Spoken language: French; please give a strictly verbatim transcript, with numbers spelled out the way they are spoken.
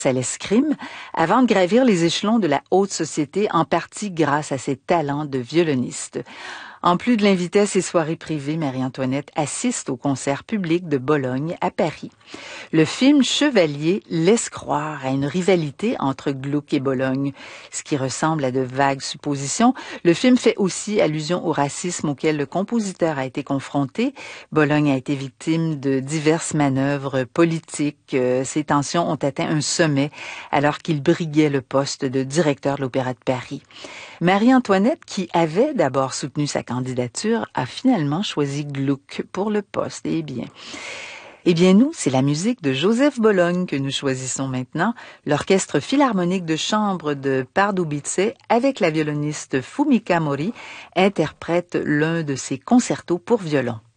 à l'escrime avant de gravir les échelons de la haute société, en partie grâce à ses talents de violoniste. En plus de l'inviter à ses soirées privées, Marie-Antoinette assiste au concert public de Bologne à Paris. Le film Chevalier laisse croire à une rivalité entre Gluck et Bologne, ce qui ressemble à de vagues suppositions. Le film fait aussi allusion au racisme auquel le compositeur a été confronté. Bologne a été victime de diverses manœuvres politiques. Ces tensions ont atteint un sommet alors qu'il briguait le poste de directeur de l'Opéra de Paris. Marie-Antoinette, qui avait d'abord soutenu sa candidature, a finalement choisi Gluck pour le poste. Eh bien, eh bien nous, c'est la musique de Joseph Bologne que nous choisissons maintenant. L'orchestre philharmonique de chambre de Pardubice, avec la violoniste Fumika Mori, interprète l'un de ses concertos pour violon.